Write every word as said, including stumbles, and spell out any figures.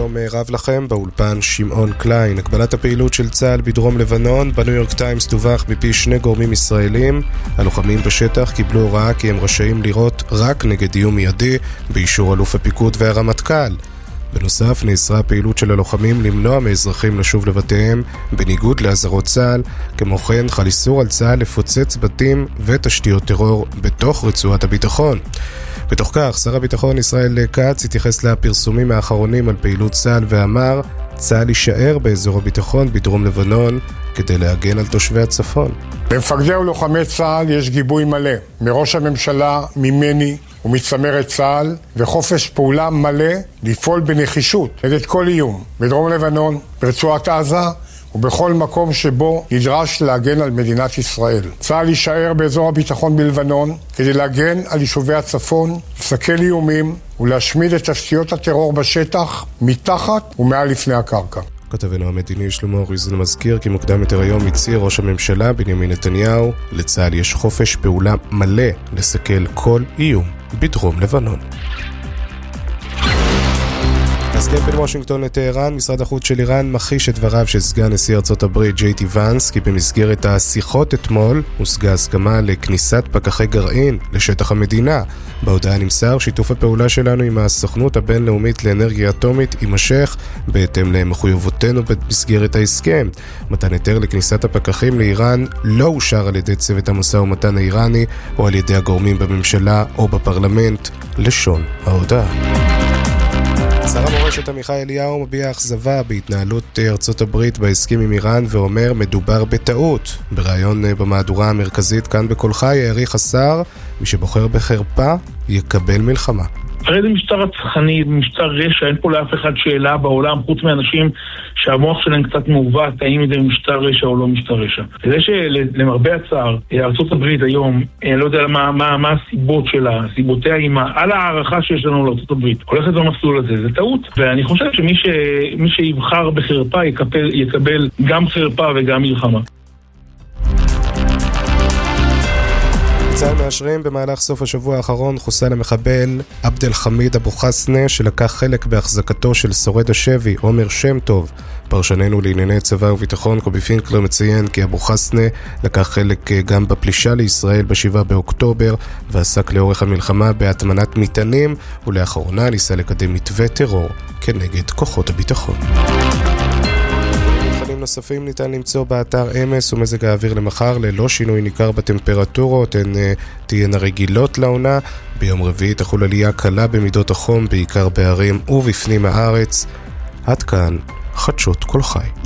שלום רב לכם, באולפן שמעון קליין. הגבלת הפעילות של צה"ל בדרום לבנון, בניו יורק טיימס דווח מפי שני גורמים ישראלים. הלוחמים בשטח קיבלו הוראה כי הם רשאים לירות רק נגד איום מיידי באישור אלוף הפיקוד והרמטכ"ל. בנוסף, נאסרה הפעילות של הלוחמים למנוע מאזרחים לשוב לבתיהם בניגוד לאזהרות צה"ל. כמו כן, חל איסור על צה"ל לפוצץ בתים ותשתיות טרור בתוך רצועת הביטחון. בתוך כך, שר הביטחון ישראל כץ התייחס לפרסומים האחרונים על פעילות צה"ל ואמר, צה"ל יישאר באזור הביטחון בדרום לבנון כדי להגן על תושבי הצפון. למפקדי ולוחמי צה"ל יש גיבוי מלא מראש הממשלה, ממני ומצמרת צה"ל, וחופש פעולה מלא לפעול בנחישות נגד כל איום בדרום לבנון, ברצועת עזה ובכל מקום שבו נדרש להגן על מדינת ישראל. צה"ל יישאר באזור הביטחון בלבנון כדי להגן על יישובי הצפון, לסכל איומים ולהשמיד את תשתיות הטרור בשטח, מתחת ומעל לפני הקרקע. כתבנו המדיני שלמה אוריזל מזכיר כי מוקדם יותר היום הצהיר ראש הממשלה בנימין נתניהו, לצה"ל יש חופש פעולה מלא לסכל כל איום בדרום לבנון. הסכם בין וושינגטון לטהרן, משרד החוץ של איראן מכחיש את דבריו של סגן נשיא ארצות הברית ג'יי די ואנס כי במסגרת השיחות אתמול הושגה הסכמה לכניסת פקחי גרעין לשטח המדינה. בהודעה נמסר, שיתוף הפעולה שלנו עם הסוכנות הבינלאומית לאנרגיה אטומית יימשך בהתאם למחויבותנו במסגרת ההסכם. מתן היתר לכניסת הפקחים לאיראן לא אושר על ידי צוות המשא ומתן האיראני או על ידי הגורמים בממשלה או בפרלמנט, לשון ההודעה. שר המורשת עמיחי אליהו מביע אכזבה בהתנהלות ארצות הברית בהסכם עם איראן ואומר מדובר בטעות. בראיון במהדורה המרכזית כאן בכל חי העריך השר, מי שבוחר בחרפה יקבל מלחמה. הרי זה משטר רצחני, משטר רשע, אין פה לאף אחד שאלה בעולם, חוץ מאנשים שהמוח שלהם קצת מעוות, האם זה משטר רשע או לא משטר רשע. זה שלמרבה הצער, ארצות הברית היום, אני לא יודע מה, מה, מה הסיבות שלה, סיבותיה עם, על הערכה שיש לנו לארצות הברית, הולכת במסלול הזה, זה טעות. ואני חושב שמי ש, מי שיבחר בחרפה יקבל, יקבל גם חרפה וגם מלחמה. צה"ל מאשרים במהלך סוף השבוע האחרון חוסל המחבל עבד אל חמיד אבו חסנה שלקח חלק בהחזקתו של שורד השבי עומר שם טוב. פרשננו לענייני צבא וביטחון קובי פינקלר מציין כי אבו חסנה לקח חלק גם בפלישה לישראל בשבעה באוקטובר ועסק לאורך המלחמה בהטמנת מטענים ולאחרונה ניסה לקדם מתווה טרור כנגד כוחות הביטחון. נוספים ניתן למצוא באתר אמס ומזג האוויר למחר ללא שינוי ניכר בטמפרטורות, הן תהיינה רגילות לעונה. ביום רביעי תחול עלייה קלה במידות החום בעיקר בערים ובפנים הארץ. עד כאן חדשות כל חי.